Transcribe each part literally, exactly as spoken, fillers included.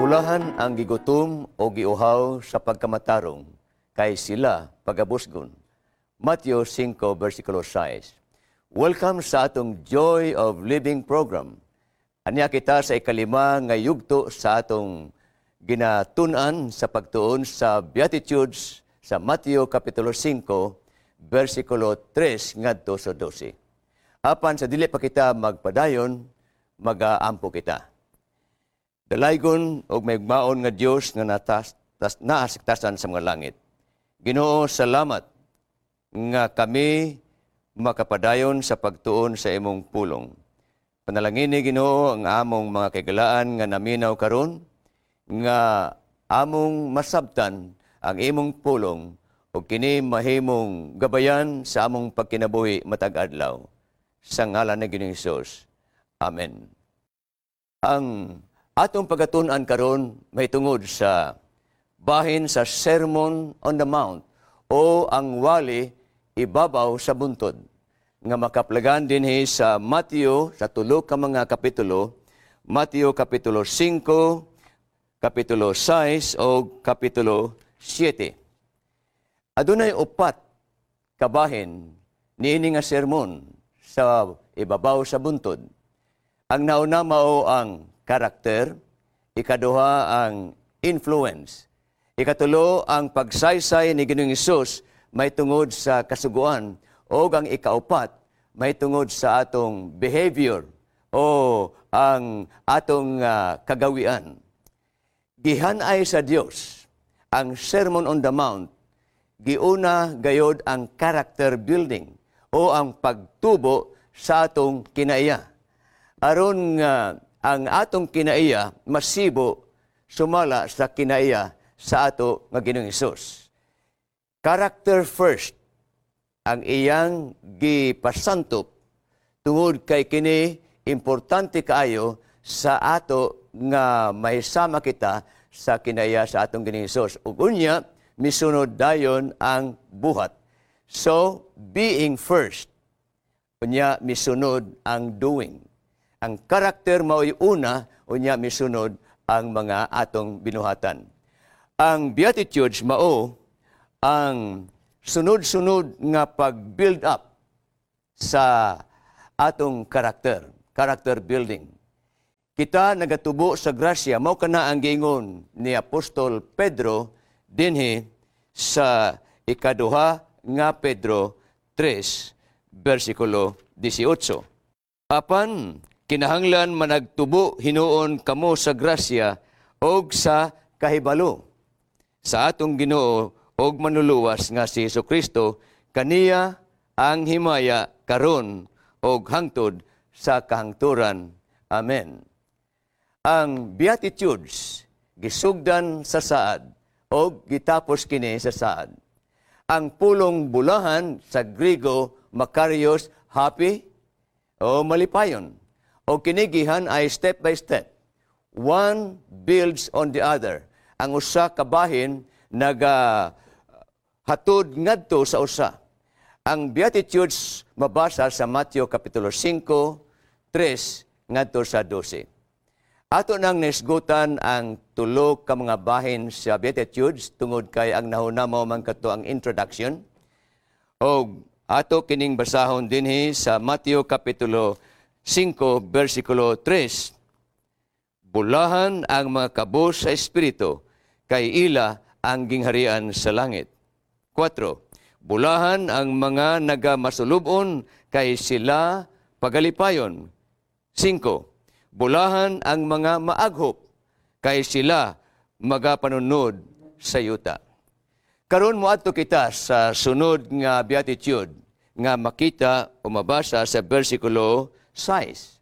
Bulahan ang gigutom o giuhaw sa pagkamatarong, kay sila pagabusgon. Matthew five, versikulo six. Welcome sa atong Joy of Living program. Anya kita sa ikalima nga yugto sa atong ginatunan sa pagtuon sa Beatitudes sa Matthew Kapitulo five, versikulo three ngadto sa twelve. Apan sa dili pa kita magpadayon, mag-aampo kita. Dalaygon og may maon nga Dios nga natas tas, naasiktasan sa mga langit. Ginoo, salamat nga kami makapadayon sa pagtuon sa imong pulong. Panalangin ni Ginoo ang among mga kagalaan nga naminaw karon, nga among masabtan ang imong pulong ug kini mahimong gabayan sa among pagkinabuhi matag adlaw. Sa ngalan ni Ginoong Hesus. Amen. Ang atong pagatun-an karon may tungod sa bahin sa Sermon on the Mount o ang wali ibabaw sa buntod nga makaplagan dinhi sa Matthew sa tulo ka mga kapitulo, Matthew kapitulo five, kapitulo six o kapitulo seven. Adunay upat kabahin niini nga sermon sa ibabaw sa buntod. Ang nauna mao ang karakter, ikaduha ang influence, ikatulo ang pagsaysay ni Ginoong Hesus may tungod sa kasuguan, o ang ikaupat may tungod sa atong behavior o ang atong uh, kagawian. Gihanay sa Dios ang Sermon on the Mount, giuna gayod ang character building o ang pagtubo sa atong kinaiya. Aron nga uh, ang atong kinaiya masibo sumala sa kinaiya sa ato nga Ginoong Hesus. Character first ang iyang gipasantop tungod kay kini importante kaayo sa ato nga mahisama kita sa kinaiya sa atong Ginoong Hesus. Ug unya misunod dayon ang buhat. So, being first, unya misunod ang doing. Ang karakter mao'y una, unya misunod ang mga atong binuhatan. Ang Beatitudes mao ang sunod-sunod nga pag-build up sa atong karakter, character building. Kita nagatubo sa grasya, mao kana ang giingon ni Apostol Pedro dinhi sa ikaduha nga Pedro three, versikulo eighteen. Apan, kinahanglan managtubo hinuon kamo sa grasya og sa kahibalo. Sa atong Ginoo og manuluwas nga si Jesucristo, kaniya ang himaya karon og hangtod sa kahangturan. Amen. Ang Beatitudes gisugdan sa saad og gitapos kini sa saad. Ang pulong bulahan sa Griego makarios happy o malipayon. O kinigihan ay step by step. One builds on the other. Ang usa ka bahin naga hatod ngadto sa usa. Ang Beatitudes mabasa sa Matthew kapitulo five, three ngadto sa twelve. Ato nang nisgutan ang tulo ka mga bahin sa Beatitudes tungod kay ang nahuna mao man kadto ang introduction. O ato kining basahon dinhi sa Matthew kapitulo five, versikulo three. Bulahan ang mga kabus sa espiritu, kay ila ang gingharian sa langit. four. Bulahan ang mga nagamasulubon, kay sila pagalipayon. five. Bulahan ang mga maaghop, kay sila magapanunod sa yuta. Karon moadto kita sa sunod nga beatitude nga makita o mabasa sa bersikulo six.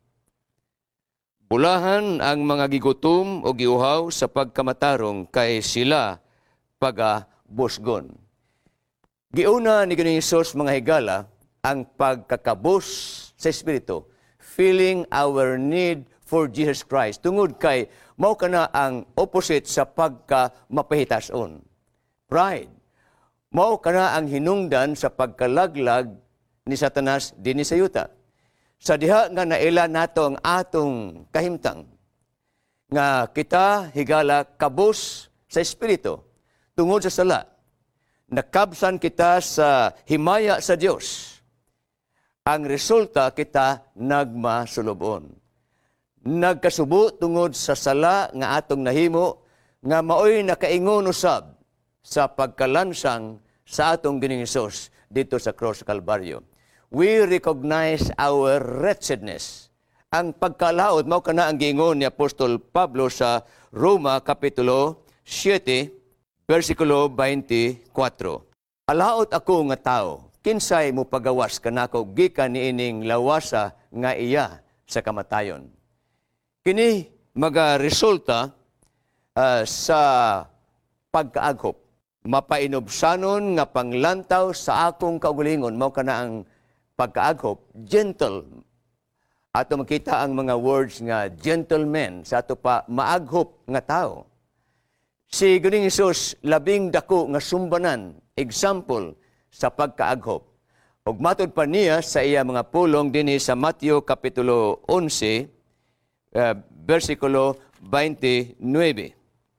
Bulahan ang mga gigutom o giuhaw sa pagkamatarong, kay sila pagabusgon. Giuna ni Ginoong Hesus mga higala ang pagkakabus sa espiritu, feeling our need for Jesus Christ. Tungod kay mao kana ang opposite sa pagka-mapahitason. Pride. Mao kana ang hinungdan sa pagkalaglag ni Satanas dinhi sa yuta. Sa diha nga naila nato ang atong kahimtang, nga kita higala kabus sa espiritu tungod sa sala. Nakabsan kita sa himaya sa Dios. Ang resulta kita nagmasulubon. Nagkasubo tungod sa sala nga atong nahimo nga maoy nakaingon usab sa pagkalansang sa atong Ginoong Hesus dito sa Cross Calvario. We recognize our wretchedness. Ang pagkalaot, mao kana ang giingon ni Apostol Pablo sa Roma Kapitulo seven, versikulo twenty-four. Alaot ako nga tao, kinsay mo pagawas kanako gikan niining lawasa nga iya sa kamatayon. Kini magaresulta uh, sa pagkaaghop. Mapainobsanon nga panglantaw sa akong kaugalingon, mao kana ang pagkaaghop, gentle. Ato makita ang mga words nga gentleman sa ato pa maaghop nga tao. Si Ginoong Hesus labing dako nga sumbanan, example sa pagkaaghop. Ug matod pa niya sa iya mga pulong dinhi sa Mateo Kapitulo eleven, uh, versikulo twenty-nine.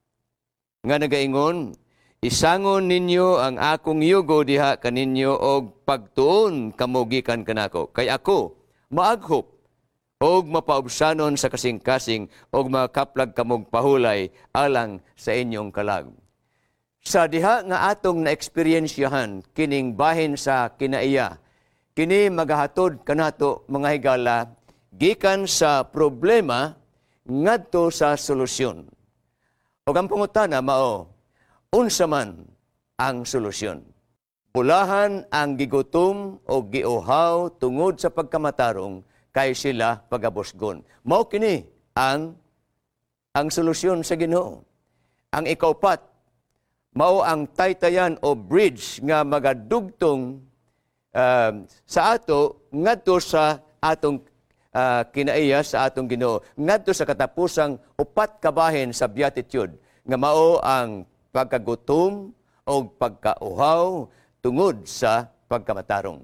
Nga nagaingon, isangon ninyo ang akong yugo diha kaninyo og pagtuon kamo gikan kanako. Kay ako maaghop og mapaubsanon sa kasing-kasing og makaplag kamog pahulay alang sa inyong kalag. Sa diha nga atong na-eksperyensyahan kining bahin sa kinaiya, kini magahatod kanato mga higala gikan sa problema ngadto sa solusyon. Og ang pangutana mao, unsa man ang solusyon? Bulahan ang gigutom o giuhaw tungod sa pagkamatarong kay sila pagabusgon. Mao kini ang ang solusyon sa Ginoo. Ang ikaupat, mao ang taytayan o bridge nga magadugtong uh, sa ato ngadto sa atong uh, kinaiya sa atong Ginoo, ngadto sa katapusang upat ka bahin sa beatitude nga mao ang pagkagutom o pagkauhaw tungod sa pagkamatarong.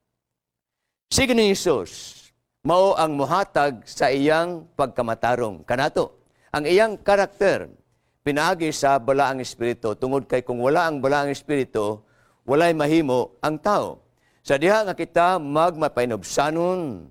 Si Ginoong Hesus mao ang muhatag sa iyang pagkamatarong kanato. Ang iyang karakter pinaagi sa balaang espiritu tungod kay kung wala ang balaang espiritu, walay mahimo ang tao. Sa diha nga kita magmapainobsanon,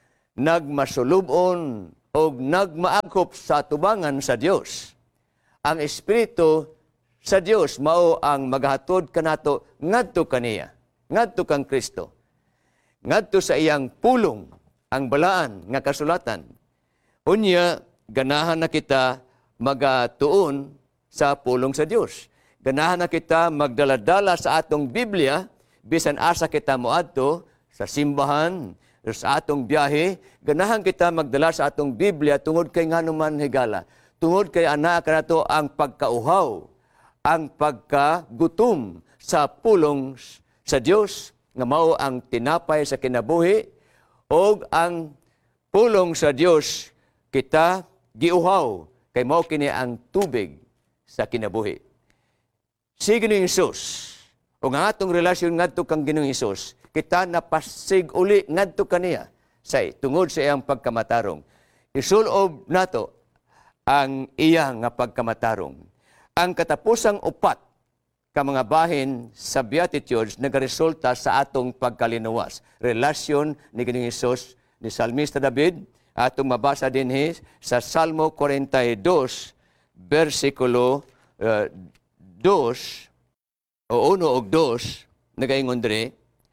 nagmasulubon o nagmaaghop sa tubangan sa Dios. Ang espiritu sa Dios mao ang maghatod kanato ngadto kaniya, ngadto kang Kristo, ngadto sa iyang pulong ang balaan nga kasulatan. Unya, ganahan na kita magatuon sa pulong sa Dios. Ganahan na kita magdaladala sa atong Biblia, bisan asa kita moadto sa simbahan, sa atong biyahe. Ganahan kita magdala sa atong Biblia tungod kay nganuman higala. Tungod kay ana kanato ang pagkauhaw, ang pagkagutom sa pulong sa Dios, nga mao ang tinapay sa kinabuhi, o ang pulong sa Dios kita giuhaw kay mao kini ang tubig sa kinabuhi. Si Ginoong Hesus, o nga atong relasyon ngadto kang Ginoong Hesus, kita napasig uli ngadto kaniya sa tungod sa iyang pagkamatarong. Isulob nato ang iyang nga pagkamatarong. Ang katapusang upat ka mga bahin sa Beatitudes nagaresulta sa atong pagkalinuwas. Relasyon ni Ginoong Hesus ni Salmista David, atong mabasa din sa Salmo forty-two, versikulo uh, two, o uno og dos, nagaingon diri,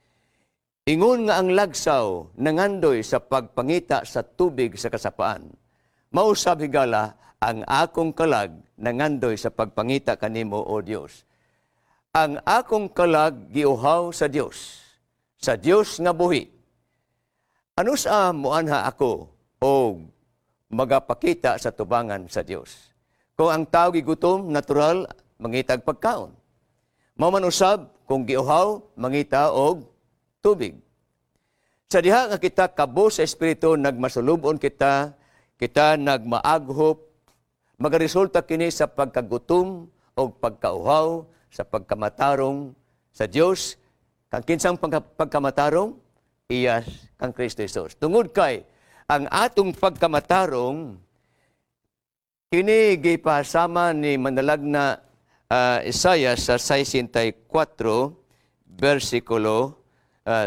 ingon nga ang lagsaw nangandoy sa pagpangita sa tubig sa kasapaan. Mausab higala ang akong kalag nangandoy sa pagpangita kanimo, O Dios. Ang akong kalag giuhaw sa Dios, sa Dios nga buhi. Ano sa muanha ako o magapakita sa tubangan sa Dios? Kung ang tao gigutom, natural, mangitag pagkaon. Maman usab, kung giuhaw, mangita og tubig. Sa diha nga kita kabo sa Espiritu, nagmasulubon kita, kita nagmaaghop, magaresulta kini sa pagkagutom o pagkauhaw, sa pagkamatarong sa Dios. Kang kinsang pagkamatarong, iyas kang Kristo Jesus. Tungod kay, ang atong pagkamatarong, Kini gipasama ni manalag na uh, Isaiah sa sixty-four, versikulo uh,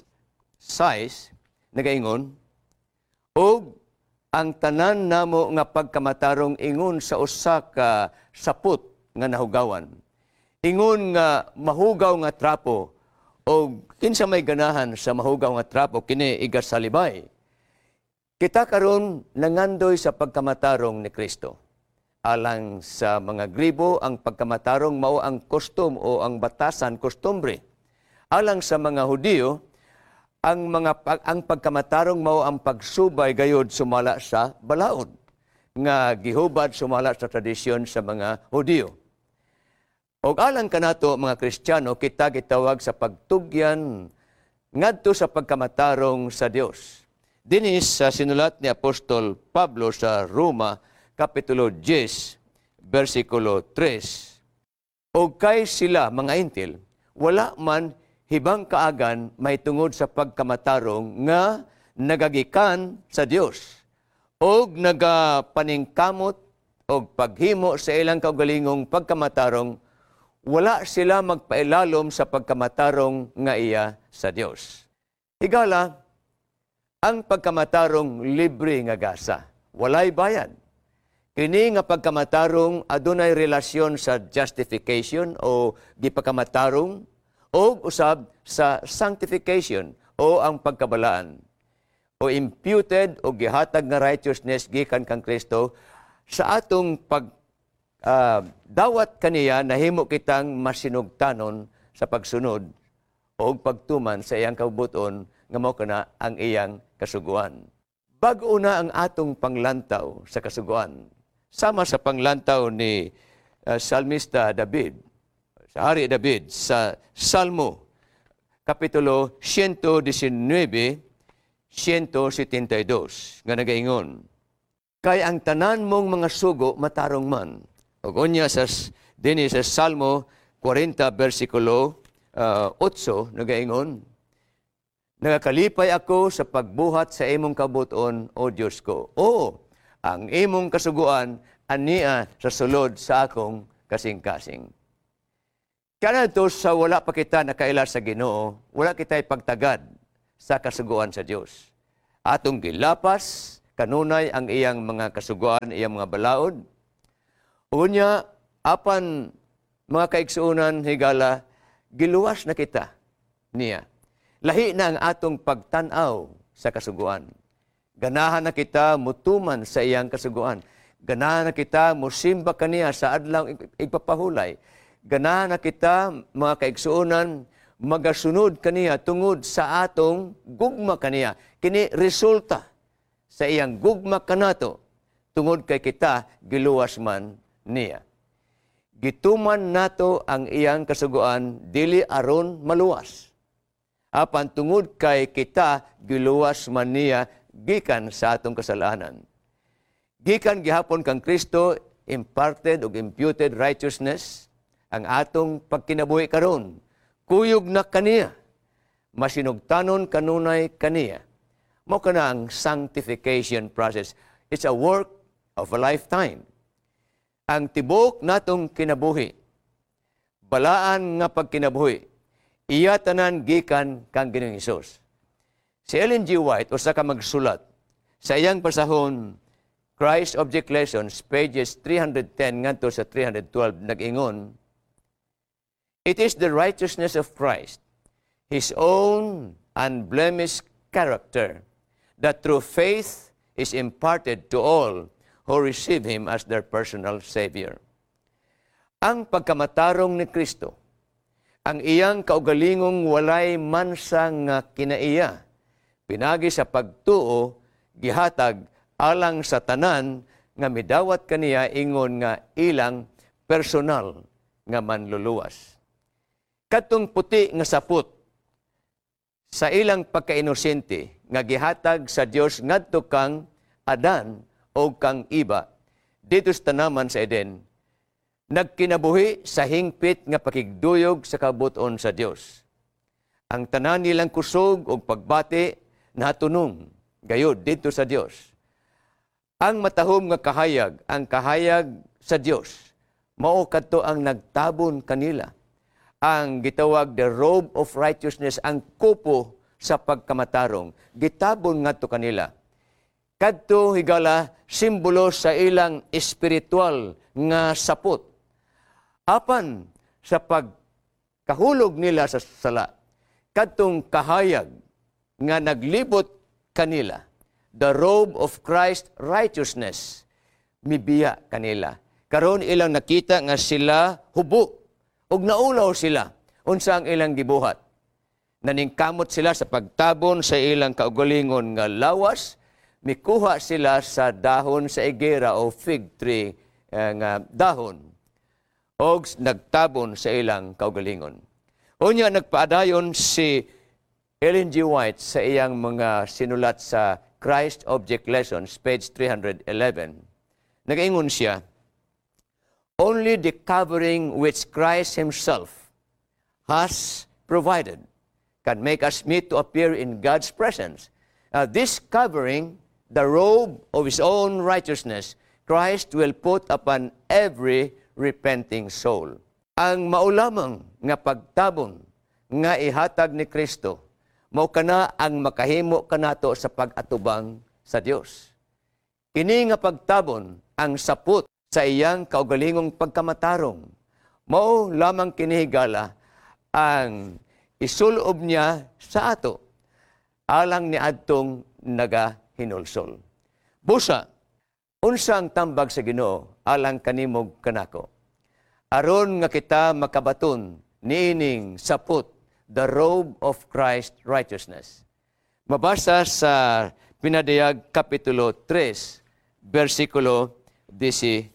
six, nagaingon, og ang tanan namo nga pagkamatarong ingon sa usa ka saput nga nahugawan. Ingon nga mahugaw nga trapo o kinsa may ganahan sa mahugaw nga trapo kini igasalibay. Kita karon nangandoy sa pagkamatarong ni Kristo. Alang sa mga Gribo, ang pagkamatarong mao ang kostum o ang batasan, kostumbre. Alang sa mga Hudiyo, ang mga pag, ang pagkamatarong mao ang pagsubay gayud sumala sa balaod nga gihubad sumala sa tradisyon sa mga Hudiyo. Og alang kanato mga Kristiyano, kita gitawag sa pagtugyan ngadto sa pagkamatarong sa Dios. Dinis sa sinulat ni Apostol Pablo sa Roma, Kapitulo ten, versikulo three. O kay sila, mga intil, wala man hibang kaagan may tungod sa pagkamatarong nga nagagikan sa Dios o nagapaningkamot o paghimo sa ilang kaugalingong pagkamatarong, wala sila magpailalom sa pagkamatarong nga iya sa Dios. Higala, ang pagkamatarong libre nga gasa, walay bayad. Kini nga pagkamatarong adunay relasyon sa justification o gipagkamatarong o usab sa sanctification o ang pagkabalaan o imputed o gihatag nga righteousness gikan kang Kristo sa atong pag uh, dawat kaniya nahimo kitang masinugtanon sa pagsunod o pagtuman sa iyang kabuton nga mao kana ang iyang kasuguan. Bag-o na ang atong panglantaw sa kasuguan. Sama sa panglantaw ni uh, Salmista David, sa Hari David, sa Salmo, Kapitulo one nineteen, one seventy-two, nga nagaingon, kay ang tanan mong mga sugo matarong man. O kunya sa, din sa Salmo forty, versikulo uh, eight, nagaingon, nagakalipay ako sa pagbuhat sa imong kabuton, O Diyos ko. Oo, ang imong kasuguan, ania sa sulod sa akong kasing-kasing. Kaya ito sa wala pa kita nakaila sa Ginoo, wala kita ipagtagad sa kasuguan sa Diyos. Atong gilapas, kanunay ang iyang mga kasuguan, iyang mga balaod. Unya, apan mga kaigsuunan, higala, giluwas na kita niya. Lahi na ang atong pagtanaw sa kasuguan. Ganahan na kita mutuman sa iyang kasuguan. Ganahan na kita musimba kaniya sa adlaw igpapahulay. Ganahan na kita, mga kaigsuunan, magasunod kaniya tungod sa atong gugma kaniya. Kini resulta sa iyang gugma kanato tungod kay kita giluwas man niya. Gituman nato ang iyang kasuguan dili aron maluwas. Apan tungod kay kita giluwas man niya gikan sa atong kasalanan. Gikan gihapon kang Kristo imparted o imputed righteousness ang atong pagkinabuhi karon. Kuyog na kaniya, masinugtanon kanunay kaniya. Mao kana ang sanctification process. It's a work of a lifetime. Ang tibok natong kinabuhi, balaan nga pagkinabuhi, iya tanan gikan kang Ginoong Hesus. Si Ellen G. White, usa ka magsulat, sa iyang pasahon, Christ Object Lessons, pages three ten ngadto sa three twelve, nag-ingon, it is the righteousness of Christ, His own unblemished character, that through faith is imparted to all who receive Him as their personal Savior. Ang pagkamatarong ni Kristo, ang iyang kaugalingong walay mansa nga kinaiya, pinagi sa pagtuo, gihatag alang sa tanan nga midawat kaniya ingon nga ilang personal nga manluluwas. Katong puti nga saput sa ilang pagkainosente nga gihatag sa Dios ngadto kang Adan o kang Iba dito sa tanaman sa Eden, nagkinabuhi sa hingpit nga pakigduyog sa kabuton sa Dios. Ang tanan nilang kusog o pagbati natunong gayud dito sa Dios. Ang matahom nga kahayag, ang kahayag sa Dios, mao kadto ang nagtabon kanila. Ang gitawag the robe of righteousness, ang kupo sa pagkamatarong, gitabon ngadto kanila. Kadto higala simbolo sa ilang espiritual nga sapot. Apan sa pagkahulog nila sa sala, kadtong kahayag nga naglibot kanila, the robe of Christ righteousness, mibiya kanila. Karon ilang nakita nga sila hubo, ug naulaw sila, unsa ang ilang gibuhat. Naningkamot sila sa pagtabon sa ilang kaugalingon nga lawas, mikuha sila sa dahon sa igera o fig tree eh, nga dahon, og nagtabon sa ilang kaugalingon. Unya nagpaadayon si Ellen G. White sa iyang mga sinulat sa Christ Object Lessons, page three eleven. Nag-ingon siya, only the covering which Christ Himself has provided can make us meet to appear in God's presence. Uh, this covering, the robe of His own righteousness, Christ will put upon every repenting soul. Ang maulamang nga pagtabon nga ihatag ni Kristo, mao kana ang makahimo kanato sa pag-atubang sa Dios. Kini nga pagtabon ang sapot sa iyang kaugalingong pagkamatarong. Mao lamang kinihigala ang isulob niya sa ato alang ni adtong nagahinulsol. Busa, unsang tambag sa Ginoo alang kanimog kanako? Aron nga kita makabaton niining sapot, the robe of Christ righteousness. Mabasa sa Pinadayag Kapitulo three, versikulo eighteen.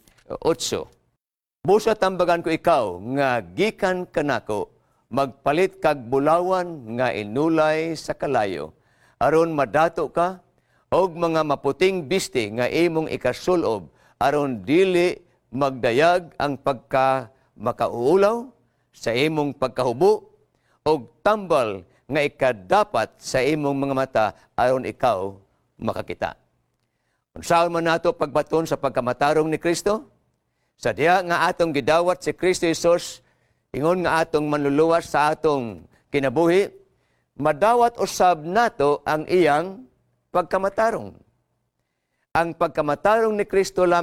Busa tambagan ko ikaw nga gikan kanako, magpalit kag bulawan nga inulay sa kalayo, aron madato ka, og mga maputing biste nga imong ikasulob, aron dili magdayag ang pagka makauulaw sa imong pagkahubo, og tambal nga ikadapat sa imong mga mata aron ikaw makakita. Unsaon man nato pagbaton sa pagkamatarong ni Kristo? Sa diha nga atong gidawat si Kristo Jesus, ingon nga atong manluluwas sa atong kinabuhi, madawat usab nato ang iyang pagkamatarong. Ang pagkamatarong ni Kristo lamang